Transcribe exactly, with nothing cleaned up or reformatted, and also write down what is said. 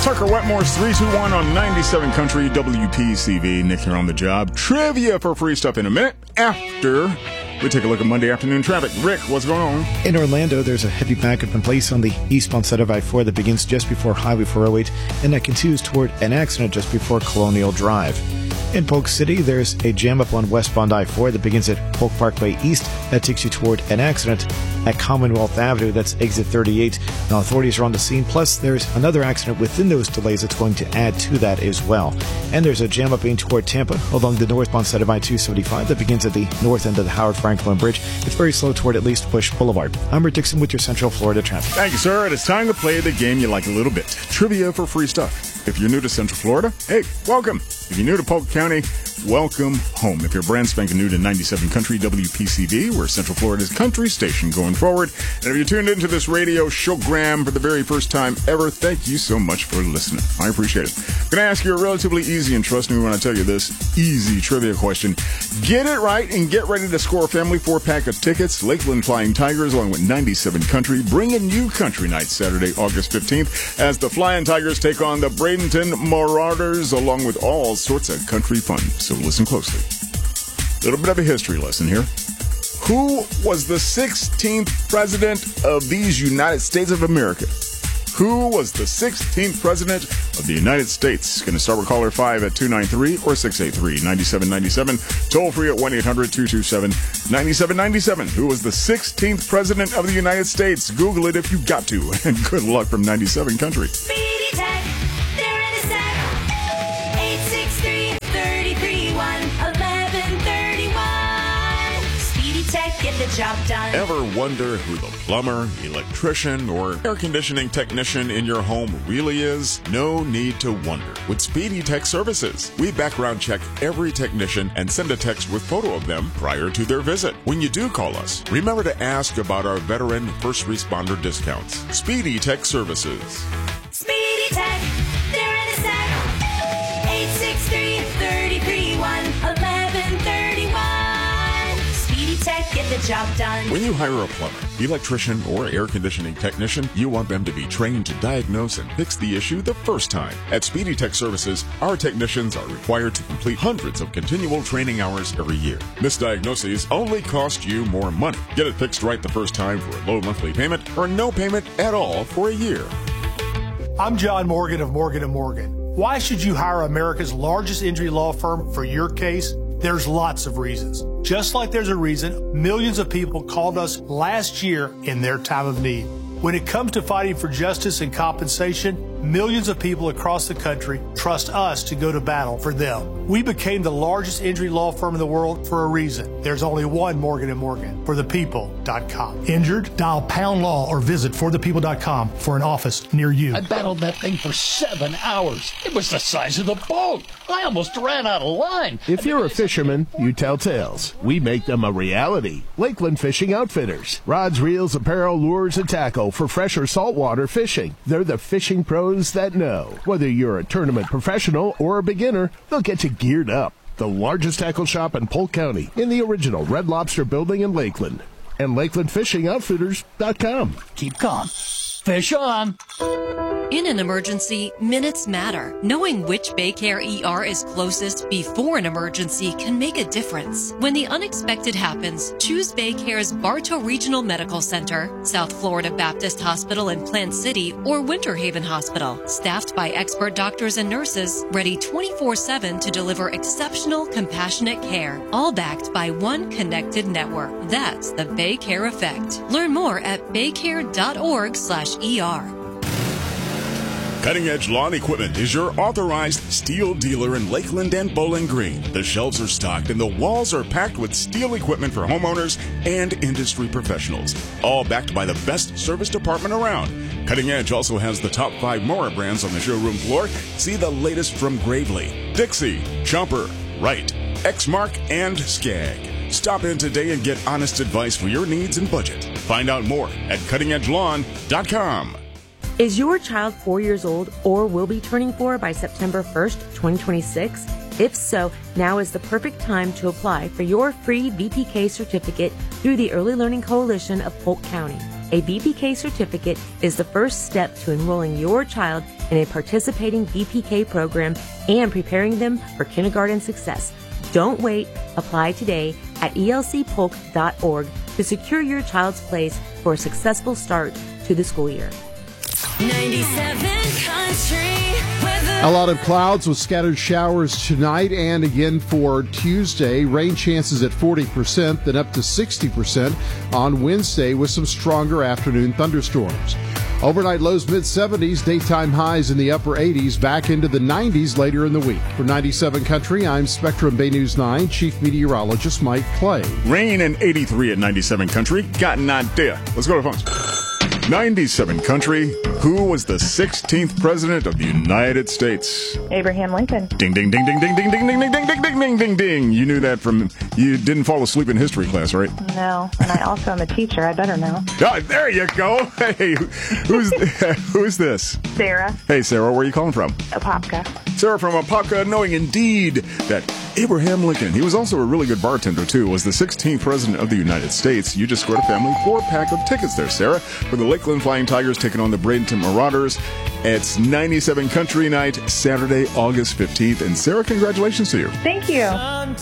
Tucker Wetmore's three two one on ninety-seven Country W P C V. Nick here on the job. Trivia for free stuff in a minute after we take a look at Monday afternoon traffic. Rick, what's going on? In Orlando, there's a heavy backup in place on the eastbound side of I four that begins just before Highway four oh eight and that continues toward an accident just before Colonial Drive. In Polk City, there's a jam up on westbound I four that begins at Polk Parkway East that takes you toward an accident at Commonwealth Avenue. That's exit thirty-eight. Now, authorities are on the scene. Plus, there's another accident within those delays that's going to add to that as well. And there's a jam up in toward Tampa along the northbound side of I two seventy-five that begins at the north end of the Howard Franklin Bridge. It's very slow toward at least Bush Boulevard. I'm Rick Dixon with your Central Florida traffic. Thank you, sir. It is time to play the game you like a little bit. Trivia for free stuff. If you're new to Central Florida, hey, welcome. If you're new to Polk County, welcome home. If you're brand spanking new to ninety-seven Country W P C V, we're Central Florida's country station going forward. And if you tuned into this radio showgram for the very first time ever, thank you so much for listening. I appreciate it. I'm going to ask you a relatively easy, and trust me when I tell you this, easy trivia question. Get it right and get ready to score a family four-pack of tickets. Lakeland Flying Tigers along with ninety-seven Country bringing you Country Night Saturday, August fifteenth as the Flying Tigers take on the Bradenton Marauders along with all sorts of country fun. So listen closely. A little bit of a history lesson here. Who was the sixteenth president of these United States of America? Who was the sixteenth president of the United States? Going to start with caller five at two nine three or six eight three, nine seven nine seven. Toll free at one eight hundred two two seven nine seven nine seven. Who was the sixteenth president of the United States? Google it if you got to. And good luck from ninety-seven Country. Speedy Tech, they're in a sec. eight six three, three three one, one one three one. Speedy Tech, get the job done. Ever wonder who the plumber, electrician, or air conditioning technician in your home really is? No need to wonder. With Speedy Tech Services, we background check every technician and send a text with photo of them prior to their visit. When you do call us, remember to ask about our veteran first responder discounts. Speedy Tech Services. Speedy Tech, they're in a sec. eight six three, three three one, one one three one. Speedy Tech, get the job done. When you hire a plumber, electrician, or air conditioning technician, you want them to be trained to diagnose and fix the issue the first time. At Speedy Tech Services, our technicians are required to complete hundreds of continual training hours every year. Misdiagnoses only cost you more money. Get it fixed right the first time for a low monthly payment or no payment at all for a year. I'm John Morgan of Morgan and Morgan. Why should you hire America's largest injury law firm for your case? There's lots of reasons. Just like there's a reason millions of people called us last year in their time of need. When it comes to fighting for justice and compensation, millions of people across the country trust us to go to battle for them. We became the largest injury law firm in the world for a reason. There's only one Morgan and Morgan, for the people dot com. Injured? Dial pound law or visit for the people dot com for an office near you. I battled that thing for seven hours. It was the size of the boat. I almost ran out of line. If you're a fisherman, you tell tales. We make them a reality. Lakeland Fishing Outfitters. Rods, reels, apparel, lures, and tackle for fresh or saltwater fishing. They're the fishing pros that know. Whether you're a tournament professional or a beginner, they'll get you geared up. The largest tackle shop in Polk County in the original Red Lobster building in Lakeland. And Lakeland Fishing Outfitters dot com. Keep calm. Fish on. In an emergency, minutes matter. Knowing which Baycare E R is closest before an emergency can make a difference. When the unexpected happens, choose Baycare's Bartow Regional Medical Center, South Florida Baptist Hospital in Plant City, or Winter Haven Hospital. Staffed by expert doctors and nurses, ready twenty-four seven to deliver exceptional, compassionate care. All backed by one connected network. That's the Baycare effect. Learn more at baycare dot org slash E R. Cutting Edge Lawn Equipment is your authorized steel dealer in Lakeland and Bowling Green. The shelves are stocked and the walls are packed with steel equipment for homeowners and industry professionals, all backed by the best service department around. Cutting Edge also has the top five Mora brands on the showroom floor. See the latest from Gravely, Dixie, Chomper, Wright, Exmark, and Skag. Stop in today and get honest advice for your needs and budget. Find out more at cutting edge lawn dot com. Is your child four years old or will be turning four by September first, twenty twenty-six? If so, now is the perfect time to apply for your free V P K certificate through the Early Learning Coalition of Polk County. A B P K certificate is the first step to enrolling your child in a participating B P K program and preparing them for kindergarten success. Don't wait. Apply today at E L C polk dot org to secure your child's place for a successful start to the school year. ninety-seven Country weather. A lot of clouds with scattered showers tonight and again for Tuesday. Rain chances at forty percent, then up to sixty percent on Wednesday with some stronger afternoon thunderstorms. Overnight lows mid-seventies, daytime highs in the upper eighties, back into the nineties later in the week. For ninety-seven Country, I'm Spectrum Bay News nine Chief Meteorologist Mike Clay. Rain and eighty-three at ninety-seven Country. Got an idea. Let's go to phones. ninety-seven Country. Who was the sixteenth president of the United States? Abraham Lincoln. Ding, ding, ding, ding, ding, ding, ding, ding, ding, ding, ding, ding, ding, ding, ding. You knew that from, you didn't fall asleep in history class, right? No, and I also am a teacher. I better know. Oh, there you go. Hey, who's who's this? Sarah. Hey, Sarah, where are you calling from? Apopka. Sarah from Apopka, knowing indeed that Abraham Lincoln, he was also a really good bartender, too, was the sixteenth president of the United States. You just scored a family four-pack of tickets there, Sarah, for the Lakeland Flying Tigers taking on the Bradenton Marauders. It's ninety-seven Country Night, Saturday, August fifteenth. And Sarah, congratulations to you. Thank you.